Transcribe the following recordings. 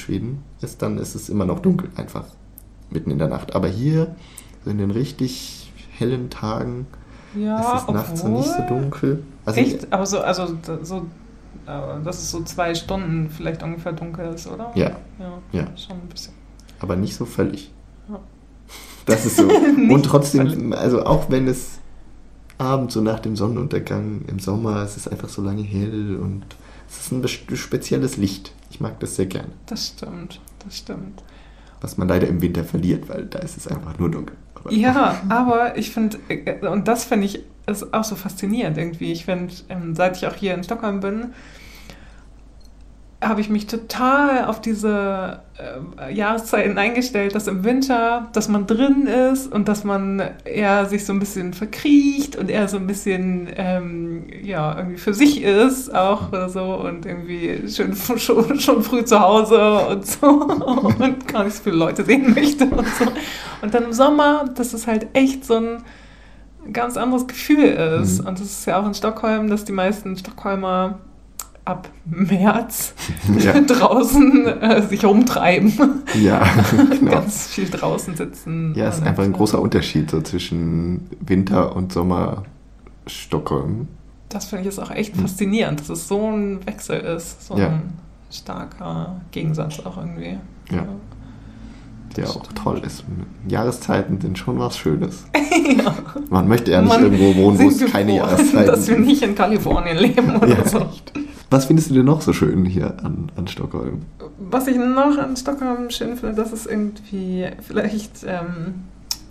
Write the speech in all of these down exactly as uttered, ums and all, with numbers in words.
Schweden ist, dann ist es immer noch dunkel, einfach mitten in der Nacht. Aber hier, so in den richtig hellen Tagen, ja, ist es nachts so nicht so dunkel. Also echt? Aber so, also so, dass es so zwei Stunden vielleicht ungefähr dunkel ist, oder? Ja. Ja, ja. Schon ein bisschen. Aber nicht so völlig. Ja. Das ist so. Und trotzdem, also auch wenn es abends, so nach dem Sonnenuntergang im Sommer, es ist einfach so lange hell und es ist ein spezielles Licht. Ich mag das sehr gerne. Das stimmt, das stimmt. Was man leider im Winter verliert, weil da ist es einfach nur dunkel. Aber ja, aber ich finde, und das finde ich ist auch so faszinierend irgendwie. Ich finde, seit ich auch hier in Stockholm bin, habe ich mich total auf diese äh, Jahreszeiten eingestellt, dass im Winter, dass man drin ist und dass man eher sich so ein bisschen verkriecht und eher so ein bisschen ähm, ja, irgendwie für sich ist auch oder so und irgendwie schon, schon, schon früh zu Hause und so und gar nicht so viele Leute sehen möchte und so. Und dann im Sommer, dass es halt echt so ein ganz anderes Gefühl ist. Mhm. Und das ist ja auch in Stockholm, dass die meisten Stockholmer ab März ja. draußen äh, sich rumtreiben. Ja, genau. Ganz viel draußen sitzen. Ja, es ist einfach ein großer Unterschied so zwischen Winter und Sommer Stockholm. Das finde ich ist auch echt hm. faszinierend, dass es so ein Wechsel ist. So ja. ein starker Gegensatz auch irgendwie. Ja. ja. Der auch toll ist. Jahreszeiten sind schon was Schönes. ja. Man möchte ja nicht Man irgendwo wohnen, wo es keine Jahreszeiten dass wir nicht in Kalifornien leben oder ja, so. Echt. Was findest du denn noch so schön hier an, an Stockholm? Was ich noch an Stockholm schön finde, dass es irgendwie vielleicht ähm,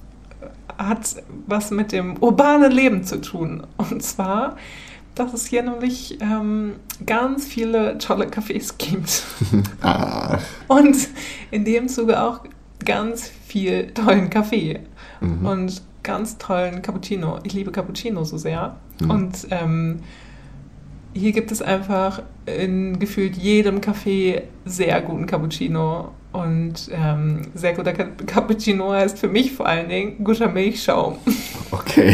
hat was mit dem urbanen Leben zu tun. Und zwar, dass es hier nämlich ähm, ganz viele tolle Cafés gibt. Ach. Und in dem Zuge auch ganz viel tollen Kaffee. Mhm. Und ganz tollen Cappuccino. Ich liebe Cappuccino so sehr. Mhm. Und ähm, hier gibt es einfach in gefühlt jedem Café sehr guten Cappuccino. Und ähm, sehr guter Cappuccino heißt für mich vor allen Dingen guter Milchschaum. Okay.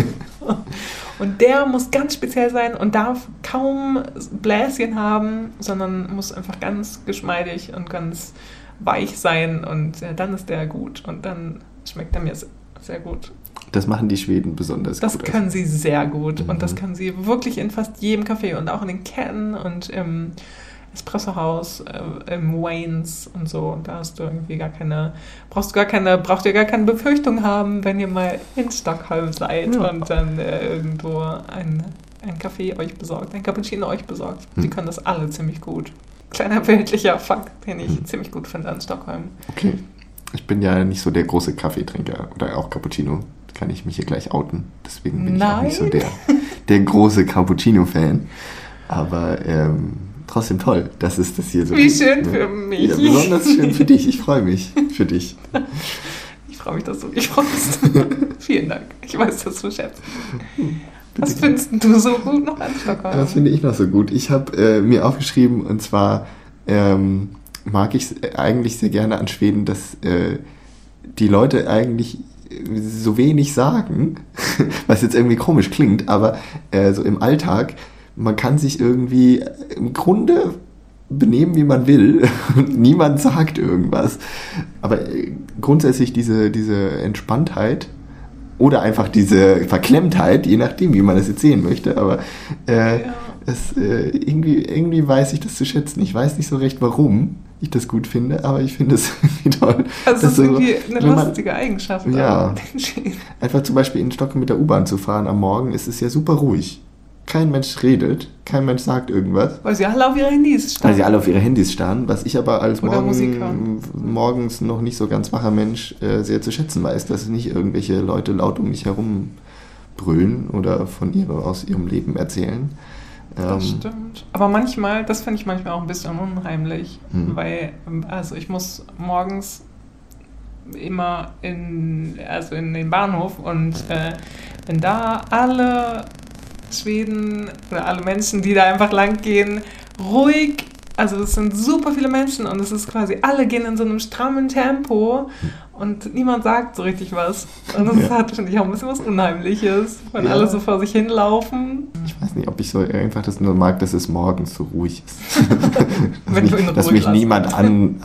Und der muss ganz speziell sein und darf kaum Bläschen haben, sondern muss einfach ganz geschmeidig und ganz weich sein. Und äh, dann ist der gut. Und dann schmeckt er mir sehr gut. Das machen die Schweden besonders das gut. Das können sie sehr gut. Mhm. Und das können sie wirklich in fast jedem Café und auch in den Ketten und im Espressohaus, äh, im Waynes und so. Und da hast du irgendwie gar keine, brauchst du gar keine, braucht ihr gar keine Befürchtung haben, wenn ihr mal in Stockholm seid ja. und dann äh, irgendwo ein, ein Kaffee euch besorgt, ein Cappuccino euch besorgt. Mhm. Die können das alle ziemlich gut. Kleiner weltlicher Fakt, den ich mhm. ziemlich gut finde an Stockholm. Okay. Ich bin ja nicht so der große Kaffeetrinker oder auch Cappuccino. Kann ich mich hier gleich outen. Deswegen bin Nein. ich auch nicht so der, der große Cappuccino-Fan. Aber ähm, trotzdem toll, dass es das hier so Wie gibt. schön für mich. Ja, besonders schön für dich. Ich freue mich für dich. Ich freue mich, dass du dich freust. Vielen Dank. Ich weiß das zu schätzen. Was findest du so gut noch an Stockholm? Was finde ich noch so gut? Ich habe äh, mir aufgeschrieben, und zwar ähm, mag ich es eigentlich sehr gerne an Schweden, dass äh, die Leute eigentlich so wenig sagen, was jetzt irgendwie komisch klingt, aber äh, so im Alltag, man kann sich irgendwie im Grunde benehmen, wie man will. Niemand sagt irgendwas. Aber äh, grundsätzlich diese, diese Entspanntheit oder einfach diese Verklemmtheit, je nachdem, wie man das jetzt sehen möchte, aber äh, ja. es, äh, irgendwie, irgendwie weiß ich das zu schätzen. Ich weiß nicht so recht, warum ich das gut finde, aber ich finde es irgendwie toll. Also das ist so, irgendwie eine man, lustige Eigenschaft. Ja, einfach zum Beispiel in Stockholm mit der U-Bahn zu fahren am Morgen, ist es ja super ruhig. Kein Mensch redet, kein Mensch sagt irgendwas. Weil sie alle auf ihre Handys starren. Weil sie alle auf ihre Handys starren, was ich aber als Oder morgen, morgens noch nicht so ganz wacher Mensch äh, sehr zu schätzen weiß, dass nicht irgendwelche Leute laut um mich herum brüllen oder von ihre, aus ihrem Leben erzählen. Das ähm, stimmt. Aber manchmal, das finde ich manchmal auch ein bisschen unheimlich, hm. weil, also ich muss morgens immer in, also in den Bahnhof und äh, wenn da alle Schweden oder alle Menschen, die da einfach lang gehen, ruhig, also es sind super viele Menschen und es ist quasi, alle gehen in so einem strammen Tempo und niemand sagt so richtig was. Und das ja. hat, finde ich, auch ein bisschen was Unheimliches, wenn ja. alle so vor sich hinlaufen. Ich weiß nicht, ob ich so einfach das nur mag, dass es morgens so ruhig ist. Wenn dass du mich, in Ruhe dass mich lassen. niemand an,